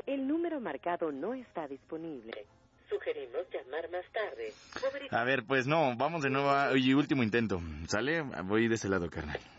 el número marcado no está disponible. Sugerimos llamar más tarde. A ver, pues no, vamos de nuevo y último intento. ¿Sale? Voy de ese lado, carnal.